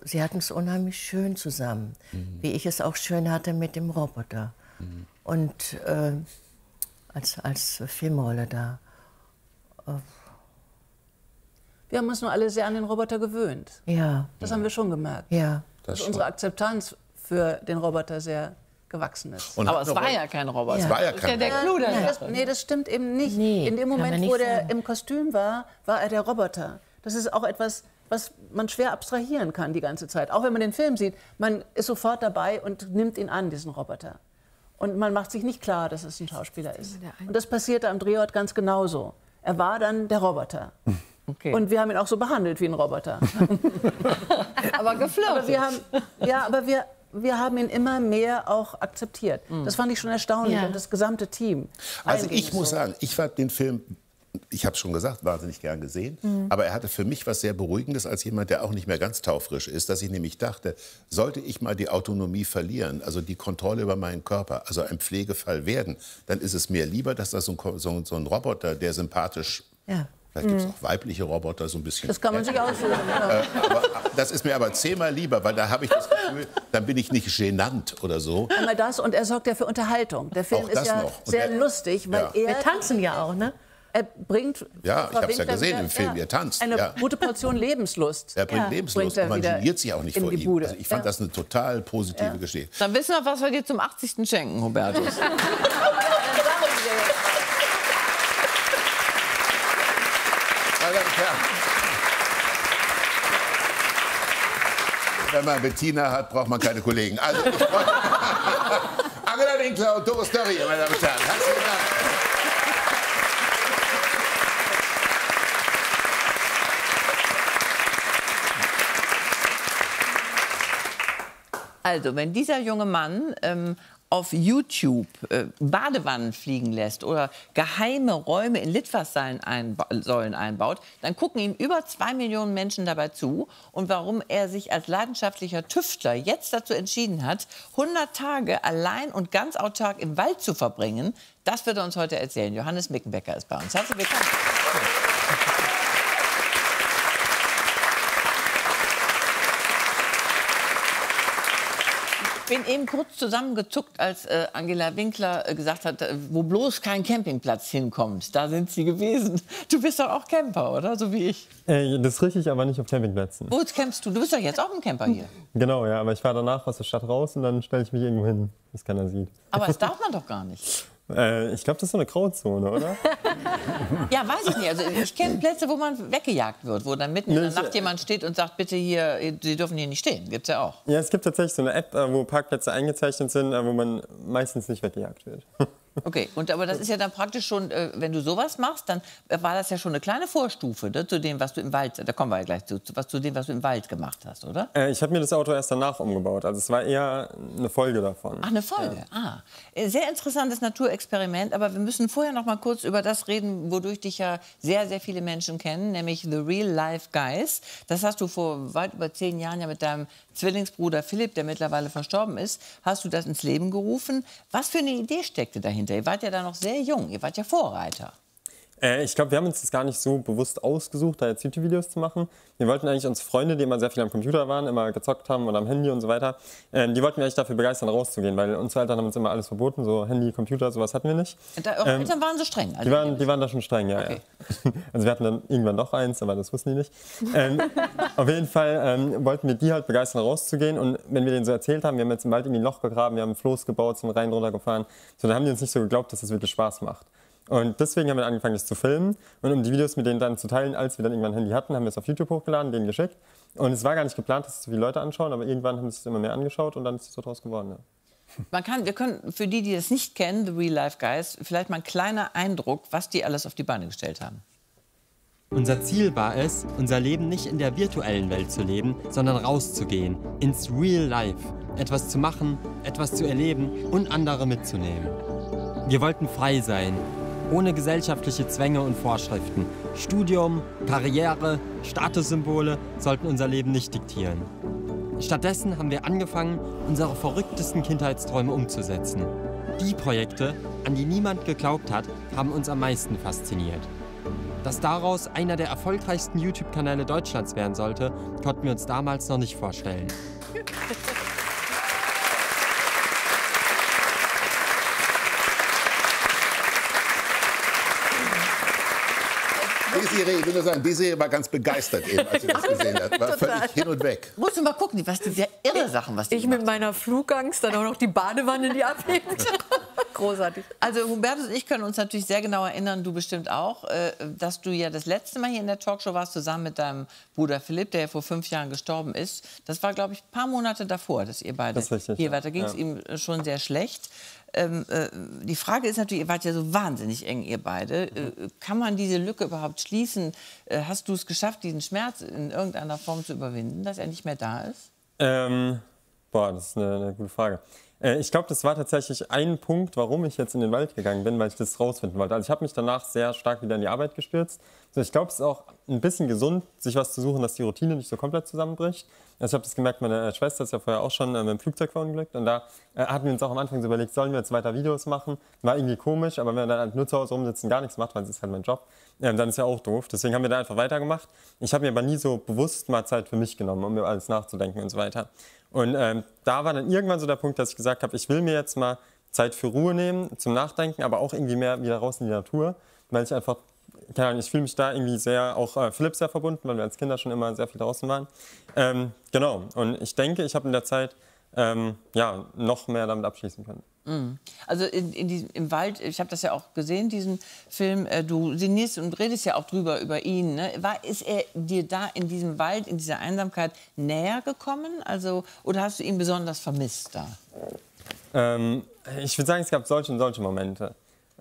sie hatten es unheimlich schön zusammen, wie ich es auch schön hatte mit dem Roboter. Und als Filmrolle da. Wir haben uns nur alle sehr an den Roboter gewöhnt. Ja. Das haben wir schon gemerkt. Ja. Dass unsere Akzeptanz für den Roboter sehr gewachsen ist. Aber es war ja kein Roboter. Es war ja kein der Clou Nee, das stimmt eben nicht. Nee, in dem kann man Moment, nicht wo der sagen. im Kostüm war, war er der Roboter. Das ist auch etwas, was man schwer abstrahieren kann die ganze Zeit. Auch wenn man den Film sieht, man ist sofort dabei und nimmt ihn an, diesen Roboter. Und man macht sich nicht klar, dass es ein Schauspieler ist. Und das passierte am Drehort ganz genauso. Er war dann der Roboter. Okay. Und wir haben ihn auch so behandelt wie ein Roboter. Aber geflirtet. Aber wir haben ihn immer mehr auch akzeptiert. Das fand ich schon erstaunlich. Ja. Und das gesamte Team. Also Allen ging ich es muss so. sagen, ich fand den Film, ich habe es schon gesagt, wahnsinnig gern gesehen. Aber er hatte für mich was sehr Beruhigendes als jemand, der auch nicht mehr ganz taufrisch ist, dass ich nämlich dachte, sollte ich mal die Autonomie verlieren, also die Kontrolle über meinen Körper, also ein Pflegefall werden, dann ist es mir lieber, dass das so ein Roboter, der sympathisch, Ja. vielleicht gibt es auch weibliche Roboter, so ein bisschen. Das kann man sich aussuchen. Aber das ist mir aber 10-mal lieber, weil da habe ich das Gefühl, dann bin ich nicht genannt oder so. Einmal das und er sorgt ja für Unterhaltung. Der Film Auch ist das ja noch. Und sehr er- lustig, weil Ja. Wir tanzen ja auch, ne? er bringt... Ja, ich habe es ja verwinkt er gesehen wieder- im Film, ihr tanzt. Eine Ja. gute Portion Lebenslust. Er bringt bringt Lebenslust er und man wieder geniert sich auch nicht in vor die ihm. Bude. Also ich fand das eine total positive Geschichte. Dann wissen wir, was wir dir zum 80. schenken, Hubertus. Meine Damen und Herren, wenn man Bettina hat, braucht man keine Kollegen. Also ich freue Angela Winkler und Doris Dörrie, meine Damen und Herren. Herzlichen Dank. Also, wenn dieser junge Mann auf YouTube Badewannen fliegen lässt oder geheime Räume in Litfaßsäulen einbaut, dann gucken ihm über 2 Millionen Menschen dabei zu. Und warum er sich als leidenschaftlicher Tüftler jetzt dazu entschieden hat, 100 Tage allein und ganz autark im Wald zu verbringen, das wird er uns heute erzählen. Johannes Mickenbecker ist bei uns. Herzlich willkommen. Ich bin eben kurz zusammengezuckt, als Angela Winkler gesagt hat, wo bloß kein Campingplatz hinkommt. Da sind Sie gewesen. Du bist doch auch Camper, oder? So wie ich. Das ist richtig, aber nicht auf Campingplätzen. Wo campst du? Du bist doch jetzt auch ein Camper hier. Genau, ja, aber ich fahre danach aus der Stadt raus und dann stelle ich mich irgendwo hin, dass keiner sieht. Aber das darf man doch gar nicht. Ich glaube, das ist so eine Grauzone, oder? Ja, weiß ich nicht. Also ich kenne Plätze, wo man weggejagt wird, wo dann mitten in der Nacht jemand steht und sagt, bitte hier, Sie dürfen hier nicht stehen. Gibt's ja auch. Ja, es gibt tatsächlich so eine App, wo Parkplätze eingezeichnet sind, wo man meistens nicht weggejagt wird. Okay, aber das ist ja dann praktisch schon, wenn du sowas machst, dann war das ja schon eine kleine Vorstufe, ne, zu dem, was du im Wald, da kommen wir ja gleich zu dem, was du im Wald gemacht hast, oder? Ich habe mir das Auto erst danach umgebaut, also es war eher eine Folge davon. Ach, eine Folge. Ja. Sehr interessantes Naturexperiment, aber wir müssen vorher noch mal kurz über das reden, wodurch dich ja sehr, sehr viele Menschen kennen, nämlich The Real Life Guys. Das hast du vor weit über 10 Jahren ja mit deinem Zwillingsbruder Philipp, der mittlerweile verstorben ist, hast du das ins Leben gerufen. Was für eine Idee steckte dahinter? Ihr wart ja da noch sehr jung, ihr wart ja Vorreiter. Ich glaube, wir haben uns das gar nicht so bewusst ausgesucht, da jetzt YouTube-Videos zu machen. Wir wollten eigentlich uns Freunde, die immer sehr viel am Computer waren, immer gezockt haben oder am Handy und so weiter, die wollten wir eigentlich dafür begeistern, rauszugehen, weil unsere Eltern haben uns immer alles verboten, so Handy, Computer, sowas hatten wir nicht. Eure Eltern waren so streng? Also Die waren da schon streng, ja. Okay. Ja. Also wir hatten dann irgendwann noch eins, aber das wussten die nicht. Auf jeden Fall wollten wir die halt begeistern, rauszugehen. Und wenn wir denen so erzählt haben, wir haben jetzt im Wald irgendwie ein Loch gegraben, wir haben ein Floß gebaut, sind rein runter gefahren, so, dann haben die uns nicht so geglaubt, dass das wirklich Spaß macht. Und deswegen haben wir angefangen, das zu filmen. Und um die Videos mit denen dann zu teilen, als wir dann irgendwann ein Handy hatten, haben wir es auf YouTube hochgeladen, denen geschickt. Und es war gar nicht geplant, dass es so viele Leute anschauen, aber irgendwann haben es immer mehr angeschaut und dann ist es so draus geworden. Ja. Wir können für die, die das nicht kennen, The Real Life Guys, vielleicht mal ein kleiner Eindruck, was die alles auf die Beine gestellt haben. Unser Ziel war es, unser Leben nicht in der virtuellen Welt zu leben, sondern rauszugehen, ins Real Life. Etwas zu machen, etwas zu erleben und andere mitzunehmen. Wir wollten frei sein, ohne gesellschaftliche Zwänge und Vorschriften. Studium, Karriere, Statussymbole sollten unser Leben nicht diktieren. Stattdessen haben wir angefangen, unsere verrücktesten Kindheitsträume umzusetzen. Die Projekte, an die niemand geglaubt hat, haben uns am meisten fasziniert. Dass daraus einer der erfolgreichsten YouTube-Kanäle Deutschlands werden sollte, konnten wir uns damals noch nicht vorstellen. Desiree, ich will nur sagen, Desiree war ganz begeistert eben, als sie das gesehen hat. War völlig hin und weg. Musst du mal gucken, was die sehr irre Sachen, was die Ich mit meiner Flugangst, dann auch noch die Badewanne, die abhebt. Großartig. Also Hubertus und ich können uns natürlich sehr genau erinnern, du bestimmt auch, dass du ja das letzte Mal hier in der Talkshow warst, zusammen mit deinem Bruder Philipp, der ja vor 5 Jahren gestorben ist. Das war, glaube ich, ein paar Monate davor, dass ihr beide hier wart. Da ging es ihm schon sehr schlecht. Die Frage ist natürlich, ihr wart ja so wahnsinnig eng, ihr beide. Kann man diese Lücke überhaupt schließen? Hast du es geschafft, diesen Schmerz in irgendeiner Form zu überwinden, dass er nicht mehr da ist? Das ist eine gute Frage. Ich glaube, das war tatsächlich ein Punkt, warum ich jetzt in den Wald gegangen bin, weil ich das rausfinden wollte. Also ich habe mich danach sehr stark wieder in die Arbeit gestürzt. Also ich glaube, es ist auch ein bisschen gesund, sich was zu suchen, dass die Routine nicht so komplett zusammenbricht. Also ich habe das gemerkt, meine Schwester ist ja vorher auch schon mit dem Flugzeug verunglückt. Und da hatten wir uns auch am Anfang so überlegt, sollen wir jetzt weiter Videos machen? War irgendwie komisch, aber wenn man dann halt nur zu Hause rumsitzt und gar nichts macht, weil es ist halt mein Job, dann ist ja auch doof. Deswegen haben wir da einfach weitergemacht. Ich habe mir aber nie so bewusst mal Zeit für mich genommen, um mir alles nachzudenken und so weiter. Und da war dann irgendwann so der Punkt, dass ich gesagt habe, ich will mir jetzt mal Zeit für Ruhe nehmen, zum Nachdenken, aber auch irgendwie mehr wieder raus in die Natur, weil ich einfach, keine Ahnung, ich fühle mich da irgendwie sehr, auch Philipp sehr verbunden, weil wir als Kinder schon immer sehr viel draußen waren. Genau, und ich denke, ich habe in der Zeit noch mehr damit abschließen können. Also im Wald, ich habe das ja auch gesehen, diesen Film, du sinnierst und redest ja auch drüber, über ihn. Ne? Ist er dir da in diesem Wald, in dieser Einsamkeit näher gekommen? Also, oder hast du ihn besonders vermisst da? Ich würde sagen, es gab solche und solche Momente.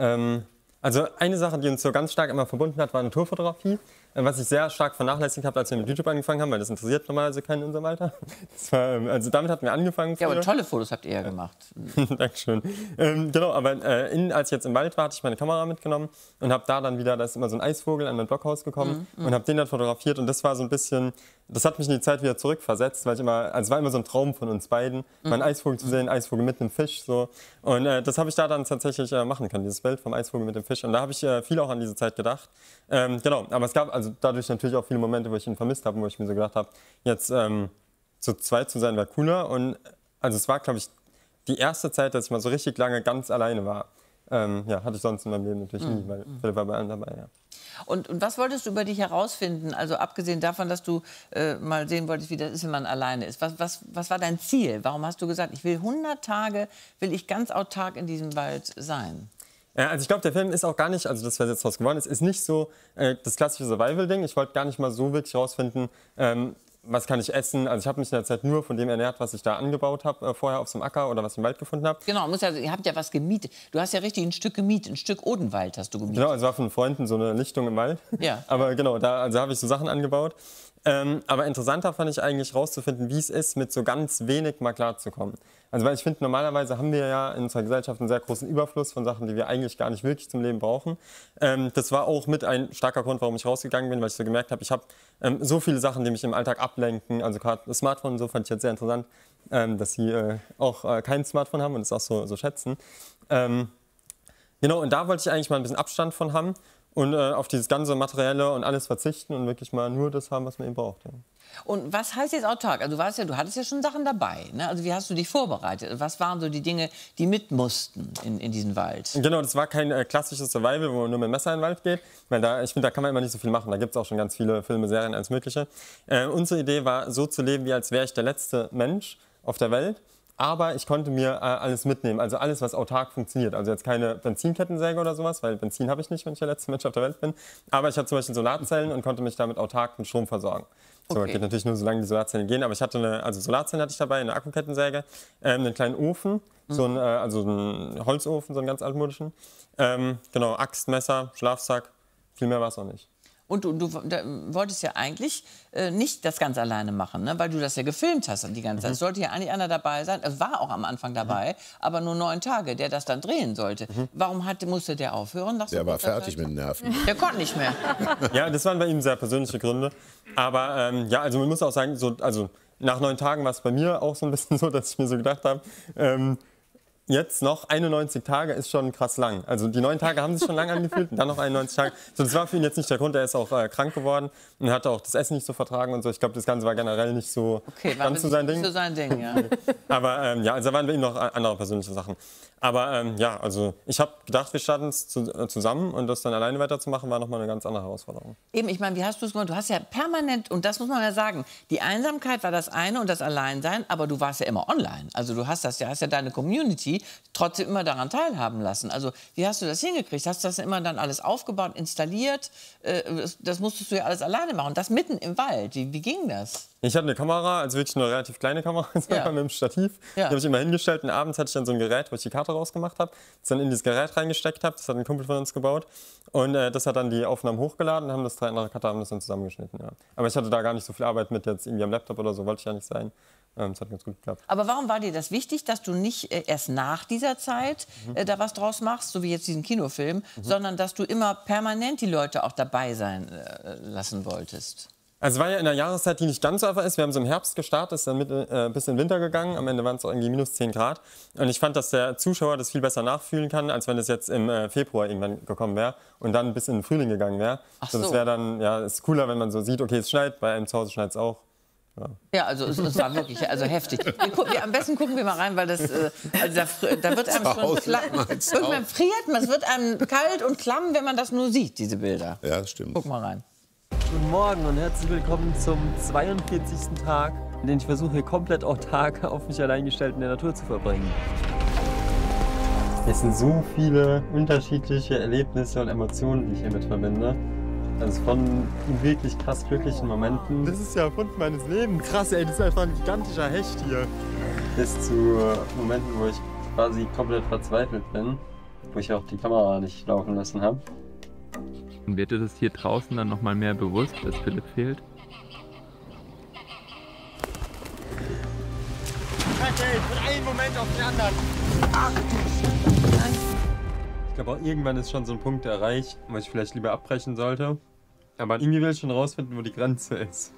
Also eine Sache, die uns so ganz stark immer verbunden hat, war Naturfotografie. Was ich sehr stark vernachlässigt habe, als wir mit YouTube angefangen haben, weil das interessiert normalerweise keinen in unserem Alter. Also damit hatten wir angefangen. Ja, aber tolle Fotos habt ihr ja gemacht. Dankeschön. Genau, aber als ich jetzt im Wald war, hatte ich meine Kamera mitgenommen und habe da dann wieder, da ist immer so ein Eisvogel an mein Blockhaus gekommen und habe den dann fotografiert. Und das war so ein bisschen, das hat mich in die Zeit wieder zurückversetzt, weil ich immer, also es war immer so ein Traum von uns beiden, mal einen Eisvogel zu sehen, Eisvogel mit einem Fisch. So. Und das habe ich da dann tatsächlich machen können, dieses Bild vom Eisvogel mit dem Fisch. Und da habe ich viel auch an diese Zeit gedacht. Genau, aber es gab also dadurch natürlich auch viele Momente, wo ich ihn vermisst habe, wo ich mir so gedacht habe, jetzt zu zweit zu sein wäre cooler. Und also es war, glaube ich, die erste Zeit, dass ich mal so richtig lange ganz alleine war. Hatte ich sonst in meinem Leben natürlich nie, weil Philipp war bei allen dabei. Ja. Und was wolltest du über dich herausfinden? Also abgesehen davon, dass du mal sehen wolltest, wie das ist, wenn man alleine ist. Was war dein Ziel? Warum hast du gesagt, ich will 100 Tage, will ich ganz autark in diesem Wald sein? Also ich glaube, der Film ist auch gar nicht, also das, was jetzt draus geworden ist nicht so das klassische Survival-Ding. Ich wollte gar nicht mal so wirklich herausfinden, was kann ich essen. Also ich habe mich in der Zeit nur von dem ernährt, was ich da angebaut habe, vorher auf so einem Acker oder was ich im Wald gefunden habe. Genau, ihr habt ja was gemietet. Du hast ja richtig ein Stück gemietet, ein Stück Odenwald hast du gemietet. Genau, also war von Freunden so eine Lichtung im Wald. Ja. Aber genau, da also habe ich so Sachen angebaut. Aber interessanter fand ich eigentlich rauszufinden, wie es ist, mit so ganz wenig mal klarzukommen. Also weil ich finde, normalerweise haben wir ja in unserer Gesellschaft einen sehr großen Überfluss von Sachen, die wir eigentlich gar nicht wirklich zum Leben brauchen. Das war auch mit ein starker Grund, warum ich rausgegangen bin, weil ich so gemerkt habe, ich habe so viele Sachen, die mich im Alltag ablenken. Also gerade das Smartphone, so fand ich jetzt sehr interessant, dass sie auch kein Smartphone haben und es auch so schätzen. Genau, und da wollte ich eigentlich mal ein bisschen Abstand von haben. Und auf dieses ganze Materielle und alles verzichten und wirklich mal nur das haben, was man eben braucht. Ja. Und was heißt jetzt autark? Also du hattest ja schon Sachen dabei. Ne? Also wie hast du dich vorbereitet? Was waren so die Dinge, die mit mussten in diesen Wald? Genau, das war kein klassisches Survival, wo man nur mit dem Messer in den Wald geht. Weil ich finde, da kann man immer nicht so viel machen. Da gibt es auch schon ganz viele Filme, Serien, alles Mögliche. Unsere Idee war, so zu leben, wie als wäre ich der letzte Mensch auf der Welt. Aber ich konnte mir alles mitnehmen, also alles, was autark funktioniert. Also jetzt keine Benzinkettensäge oder sowas, weil Benzin habe ich nicht, wenn ich der letzte Mensch auf der Welt bin. Aber ich habe zum Beispiel Solarzellen und konnte mich damit autark mit Strom versorgen. So, geht natürlich nur, solange die Solarzellen gehen. Aber ich hatte Solarzellen hatte ich dabei, eine Akkukettensäge, einen kleinen Ofen, also einen Holzofen, so einen ganz altmodischen. Genau, Axt, Messer, Schlafsack, viel mehr war es auch nicht. Und du wolltest ja eigentlich nicht das ganz alleine machen, ne? Weil du das ja gefilmt hast die ganze Zeit. Es sollte ja eigentlich einer dabei sein. Es war auch am Anfang dabei, aber nur 9 Tage, der das dann drehen sollte. Warum musste der aufhören? Der war fertig mit den Nerven. Der konnte nicht mehr. Ja, das waren bei ihm sehr persönliche Gründe. Aber ja, also man muss auch sagen, also nach 9 Tagen war es bei mir auch so ein bisschen so, dass ich mir so gedacht habe, jetzt noch 91 Tage ist schon krass lang. Also die 9 Tage haben sich schon lang angefühlt und dann noch 91 Tage. So, das war für ihn jetzt nicht der Grund, er ist auch krank geworden und hat auch das Essen nicht so vertragen und so. Ich glaube, das Ganze war generell nicht so ganz so sein Ding. So sein Ding, ja. Aber ja, also da waren bei ihm noch andere persönliche Sachen. Aber ja, also ich habe gedacht, wir starten es zusammen und das dann alleine weiterzumachen, war nochmal eine ganz andere Herausforderung. Eben, ich meine, wie hast du es gemacht? Du hast ja permanent, und das muss man ja sagen, die Einsamkeit war das eine und das Alleinsein, aber du warst ja immer online. Also du hast ja deine Community trotzdem immer daran teilhaben lassen. Also wie hast du das hingekriegt? Hast du das immer dann alles aufgebaut, installiert? Das musstest du ja alles alleine machen. Das mitten im Wald. Wie ging das? Ich hatte eine Kamera, also wirklich eine relativ kleine Kamera, mit dem Stativ. Ja. Die habe ich immer hingestellt und abends hatte ich dann so ein Gerät, wo ich die Karte rausgemacht habe, das dann in dieses Gerät reingesteckt habe. Das hat ein Kumpel von uns gebaut. Und das hat dann die Aufnahmen hochgeladen und haben das 3 andere Cutter haben das dann zusammengeschnitten. Ja. Aber ich hatte da gar nicht so viel Arbeit mit jetzt irgendwie am Laptop oder so, wollte ich ja nicht sein. Das hat ganz gut geklappt. Aber warum war dir das wichtig, dass du nicht erst nach dieser Zeit da was draus machst, so wie jetzt diesen Kinofilm, sondern dass du immer permanent die Leute auch dabei sein lassen wolltest? Also es war ja in der Jahreszeit, die nicht ganz so einfach ist. Wir haben so im Herbst gestartet, ist dann bis in den Winter gegangen. Am Ende waren es auch irgendwie minus 10 Grad. Und ich fand, dass der Zuschauer das viel besser nachfühlen kann, als wenn es jetzt im Februar irgendwann gekommen wäre und dann bis in den Frühling gegangen wäre. Ach so. Das wäre dann, ja, ist cooler, wenn man so sieht, okay, es schneit, bei einem zu Hause schneit es auch. Ja, also es war wirklich heftig. Am besten gucken wir mal rein, weil das, da wird einem schon irgendwann friert man, es wird einem kalt und klamm, wenn man das nur sieht, diese Bilder. Ja, das stimmt. Guck mal rein. Guten Morgen und herzlich willkommen zum 42. Tag, in dem ich versuche, komplett autark auf mich allein gestellt in der Natur zu verbringen. Es sind so viele unterschiedliche Erlebnisse und Emotionen, die ich hiermit verbinde. Also von wirklich krass glücklichen Momenten. Das ist ja Fund meines Lebens. Krass, ey, das ist einfach ein gigantischer Hecht hier. Bis zu Momenten, wo ich quasi komplett verzweifelt bin, wo ich auch die Kamera nicht laufen lassen habe. Und wird dir das hier draußen dann noch mal mehr bewusst, dass Philipp fehlt? Okay, von einem Moment auf den anderen. Ich glaube auch irgendwann ist schon so ein Punkt erreicht, wo ich vielleicht lieber abbrechen sollte. Aber irgendwie will ich schon rausfinden, wo die Grenze ist.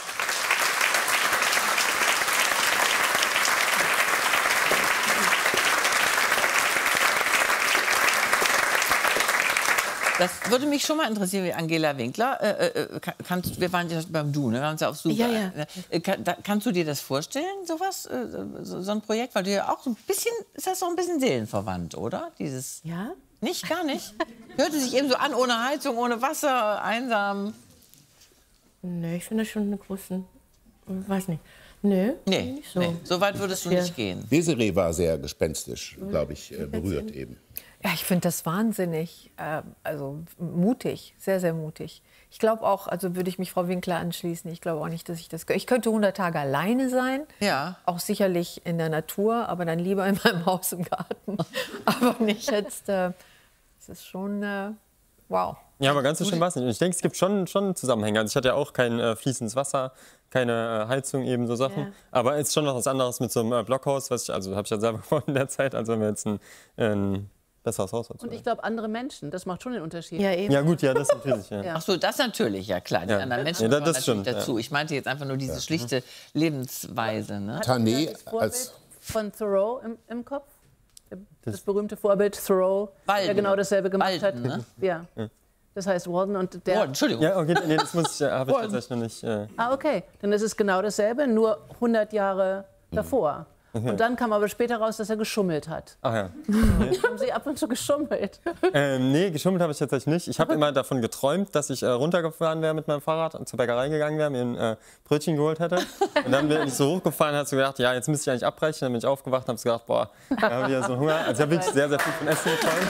Das würde mich schon mal interessieren, wie Angela Winkler. Wir waren ja beim Du, ne? Wir waren ja auf Suche. Ja. Kannst du dir das vorstellen, sowas, so ein Projekt? Weil du ja auch so ein bisschen, ist das doch ein bisschen seelenverwandt, oder? Dieses. Ja? Nicht, gar nicht. Hörte sich eben so an, ohne Heizung, ohne Wasser, einsam. Nee, ich finde schon eine großen. Weiß nicht. Nee, nicht so. Nee, so weit würdest du nicht gehen. Desiree war sehr gespenstisch, glaube ich, berührt eben. Ja, ich finde das wahnsinnig, also mutig, sehr, sehr mutig. Ich glaube auch, also würde ich mich Frau Winkler anschließen, ich glaube auch nicht, dass ich das... Ich könnte 100 Tage alleine sein, ja. Auch sicherlich in der Natur, aber dann lieber in meinem Haus im Garten. Aber nicht jetzt, es ist schon, wow. Ja, aber ganz so schlimm war es nicht. Und ich denke, es gibt schon Zusammenhänge. Also ich hatte ja auch kein fließendes Wasser, keine Heizung, eben so Sachen. Ja. Aber es ist schon noch was anderes mit so einem Blockhaus, also habe ich ja selber gebaut in der Zeit, also wenn wir jetzt ein besseres Haus dazu. Und ich glaube, andere Menschen, das macht schon den Unterschied. Ja, eben. Ja gut, ja, das natürlich. Ja. Ach so, das natürlich, ja klar. Die anderen Menschen Ja, kommen das natürlich stimmt, dazu. Ich meinte jetzt einfach nur diese schlichte Lebensweise. Ne? Tané Das Vorbild als von Thoreau im Kopf? Das berühmte Vorbild Thoreau, Walden. der genau dasselbe gemacht Walden, hat. ne? Ja. Das heißt Walden und der... Oh, Entschuldigung. Ja, okay, nee, das habe ich tatsächlich noch nicht. Okay. Dann ist es genau dasselbe, nur 100 Jahre davor. Und dann kam aber später raus, dass er geschummelt hat. Ach ja. Haben Sie ab und zu geschummelt? Nee, geschummelt habe ich tatsächlich nicht. Ich habe immer davon geträumt, dass ich runtergefahren wäre mit meinem Fahrrad und zur Bäckerei gegangen wäre, mir ein Brötchen geholt hätte. Und dann bin ich so hochgefahren, hast du gedacht, ja, jetzt müsste ich eigentlich abbrechen. Dann bin ich aufgewacht und habe gedacht, boah, da habe ich ja so Hunger. Also ich habe wirklich sehr, sehr viel von Essen geträumt.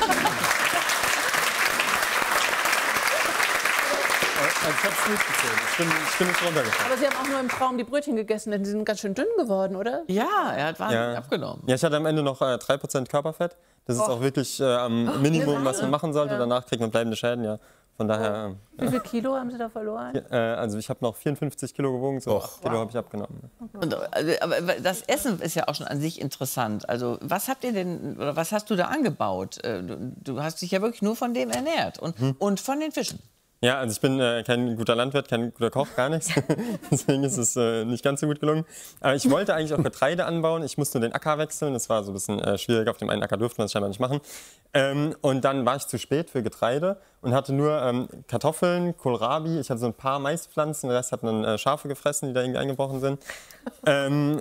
Also ich habe es nicht gezählt. Ich bin nicht runtergefahren. Aber Sie haben auch nur im Traum die Brötchen gegessen, denn Sie sind ganz schön dünn geworden, oder? Ja, er hat wahnsinnig abgenommen. Ja, ich hatte am Ende noch 3% Körperfett. Das ist auch wirklich am Minimum, was man machen sollte. Danach kriegt man bleibende Schäden, ja. Von daher... Wie viel Kilo haben Sie da verloren? Also ich habe noch 54 Kilo gewogen, so 8 Kilo habe ich abgenommen. Und, aber das Essen ist ja auch schon an sich interessant. Also was habt ihr denn, oder was hast du da angebaut? Du hast dich ja wirklich nur von dem ernährt und von den Fischen. Ja, also ich bin kein guter Landwirt, kein guter Koch, gar nichts. Deswegen ist es nicht ganz so gut gelungen. Aber ich wollte eigentlich auch Getreide anbauen. Ich musste nur den Acker wechseln. Das war so ein bisschen schwierig. Auf dem einen Acker durfte man es scheinbar nicht machen. Und dann war ich zu spät für Getreide und hatte nur Kartoffeln, Kohlrabi. Ich hatte so ein paar Maispflanzen. Den Rest hatten dann Schafe gefressen, die da irgendwie eingebrochen sind.